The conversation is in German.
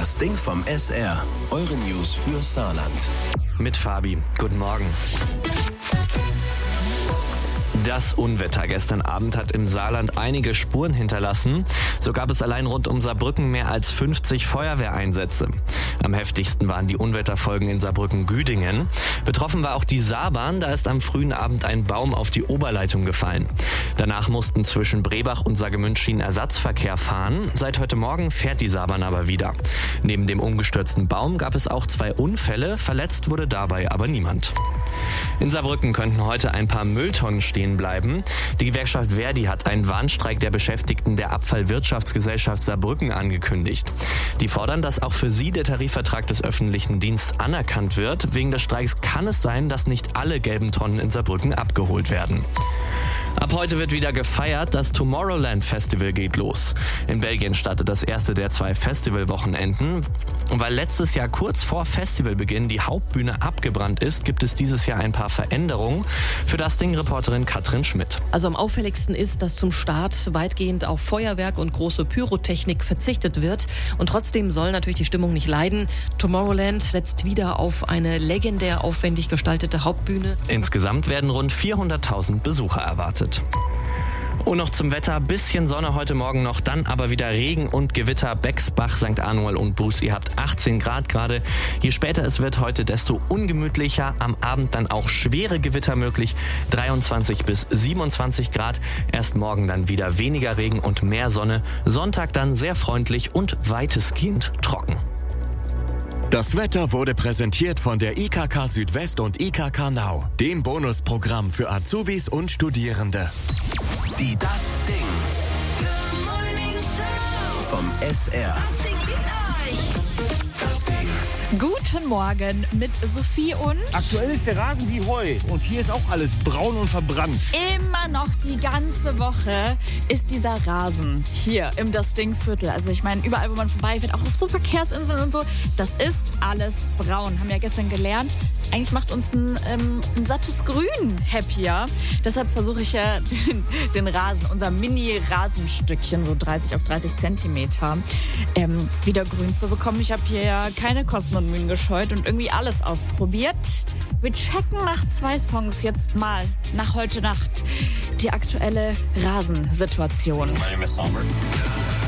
Das Ding vom SR. Eure News für Saarland. Mit Fabi. Guten Morgen. Das Unwetter gestern Abend hat im Saarland einige Spuren hinterlassen. So gab es allein rund um Saarbrücken mehr als 50 Feuerwehreinsätze. Am heftigsten waren die Unwetterfolgen in Saarbrücken-Güdingen. Betroffen war auch die Saarbahn, da ist am frühen Abend ein Baum auf die Oberleitung gefallen. Danach mussten zwischen Brebach und Saargemünd Ersatzverkehr fahren. Seit heute Morgen fährt die Saarbahn aber wieder. Neben dem umgestürzten Baum gab es auch 2 Unfälle, verletzt wurde dabei aber niemand. In Saarbrücken könnten heute ein paar Mülltonnen stehen bleiben. Die Gewerkschaft Verdi hat einen Warnstreik der Beschäftigten der Abfallwirtschaftsgesellschaft Saarbrücken angekündigt. Die fordern, dass auch für sie der Tarifvertrag des öffentlichen Dienstes anerkannt wird. Wegen des Streiks kann es sein, dass nicht alle gelben Tonnen in Saarbrücken abgeholt werden. Ab heute wird wieder gefeiert, das Tomorrowland Festival geht los. In Belgien startet das erste der 2 Festivalwochenenden. Und weil letztes Jahr kurz vor Festivalbeginn die Hauptbühne abgebrannt ist, gibt es dieses Jahr ein paar Veränderungen. Für das Ding-Reporterin Katrin Schmidt. Also am auffälligsten ist, dass zum Start weitgehend auf Feuerwerk und große Pyrotechnik verzichtet wird. Und trotzdem soll natürlich die Stimmung nicht leiden. Tomorrowland setzt wieder auf eine legendär aufwendig gestaltete Hauptbühne. Insgesamt werden rund 400.000 Besucher erwartet. Und noch zum Wetter, bisschen Sonne heute Morgen noch, dann aber wieder Regen und Gewitter. Bexbach, St. Anual und Buß, ihr habt 18 Grad gerade. Je später es wird heute, desto ungemütlicher. Am Abend dann auch schwere Gewitter möglich, 23 bis 27 Grad. Erst morgen dann wieder weniger Regen und mehr Sonne. Sonntag dann sehr freundlich und weitestgehend trocken. Das Wetter wurde präsentiert von der IKK Südwest und IKK Nau, dem Bonusprogramm für Azubis und Studierende. Die Das Ding vom SR. Das Ding. Guten Morgen mit Sophie und... Aktuell ist der Rasen wie Heu und hier ist auch alles braun und verbrannt. Immer noch die ganze Woche ist dieser Rasen hier im Das Ding-Viertel. Also ich meine, überall, wo man vorbeifährt, auch auf so Verkehrsinseln und so, das ist alles braun. Haben wir ja gestern gelernt. Eigentlich macht uns ein sattes Grün happier. Deshalb versuche ich ja den Rasen, unser Mini-Rasenstückchen, so 30 auf 30 Zentimeter, wieder grün zu bekommen. Ich habe hier ja keine Kosten und Mühen gescheut und irgendwie alles ausprobiert. Wir checken nach 2 Songs jetzt mal, nach heute Nacht, die aktuelle Rasensituation. My name is Somber.